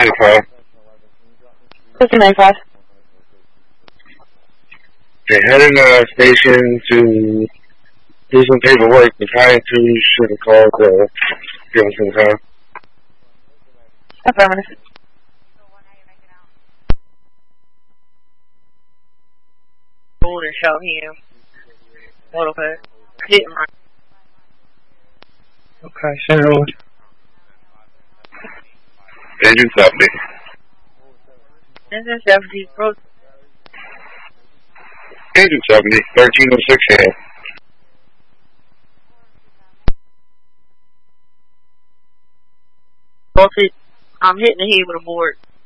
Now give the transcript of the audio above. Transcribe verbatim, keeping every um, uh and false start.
ninety-five. fifty ninety-five. Okay, heading to the station to do some paperwork. The trying to should have called to give us some time. Affirmative. Hold and show him. What okay? Hit him right. Okay, send it over. Engine seventy. Engine seventy, bro. Engine seventy, thirteen oh six hand. Okay, I'm hitting the head with a board.